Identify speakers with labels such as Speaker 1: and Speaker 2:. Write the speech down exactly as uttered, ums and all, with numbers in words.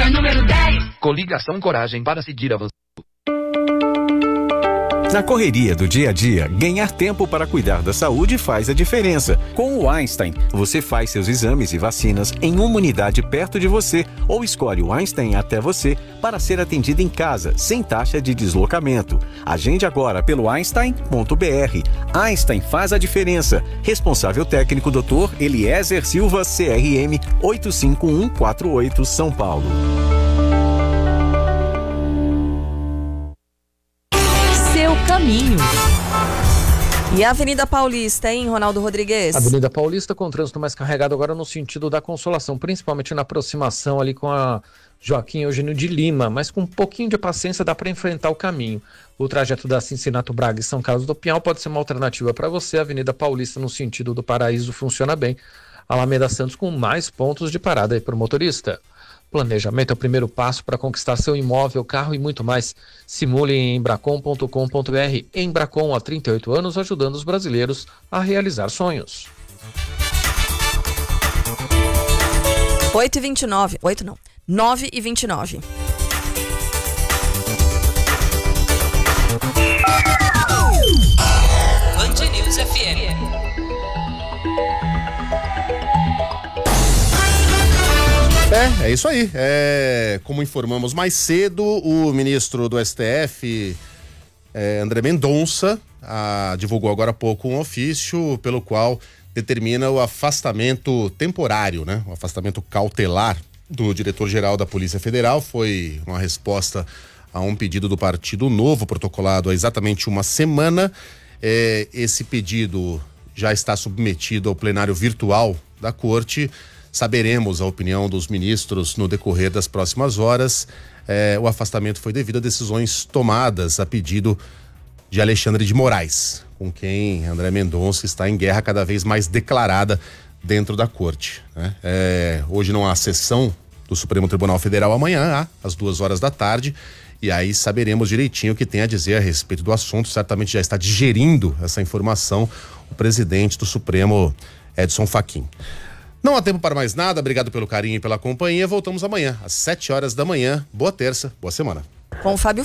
Speaker 1: é número dez.
Speaker 2: Coligação Coragem para seguir avançando.
Speaker 3: Na correria do dia a dia, ganhar tempo para cuidar da saúde faz a diferença. Com o Einstein, você faz seus exames e vacinas em uma unidade perto de você ou escolhe o Einstein até você para ser atendido em casa, sem taxa de deslocamento. Agende agora pelo einstein ponto b r. Einstein faz a diferença. Responsável técnico doutor Eliezer Silva, C R M oito cinco um quatro oito, São Paulo.
Speaker 4: Caminho. E a Avenida Paulista, hein, Ronaldo Rodrigues?
Speaker 5: Avenida Paulista com trânsito mais carregado agora no sentido da Consolação, principalmente na aproximação ali com a Joaquim Eugênio de Lima, mas com um pouquinho de paciência dá para enfrentar o caminho. O trajeto da Cincinato Braga e São Carlos do Pinhal pode ser uma alternativa para você. A Avenida Paulista no sentido do Paraíso funciona bem. Alameda Santos com mais pontos de parada aí para o motorista. Planejamento é o primeiro passo para conquistar seu imóvel, carro e muito mais. Simule em embracon ponto com ponto b r. Embracon há trinta e oito anos, ajudando os brasileiros a realizar sonhos.
Speaker 4: oito e vinte e nove. oito não. nove e vinte e nove.
Speaker 6: Band News F M.
Speaker 7: É, é isso aí. É, como informamos mais cedo, o ministro do S T F, é, André Mendonça, a, divulgou agora há pouco um ofício pelo qual determina o afastamento temporário, né? O afastamento cautelar do diretor-geral da Polícia Federal. Foi uma resposta a um pedido do Partido Novo, protocolado há exatamente uma semana. É, esse pedido já está submetido ao plenário virtual da Corte. Saberemos a opinião dos ministros no decorrer das próximas horas. É, o afastamento foi devido a decisões tomadas a pedido de Alexandre de Moraes, com quem André Mendonça está em guerra cada vez mais declarada dentro da Corte, né? É, hoje não há sessão do Supremo Tribunal Federal, amanhã há, às duas horas da tarde, e aí saberemos direitinho o que tem a dizer a respeito do assunto. Certamente já está digerindo essa informação o presidente do Supremo, Edson Fachin. Não há tempo para mais nada, obrigado pelo carinho e pela companhia. Voltamos amanhã, às sete horas da manhã. Boa terça, boa semana.
Speaker 4: Com o Fábio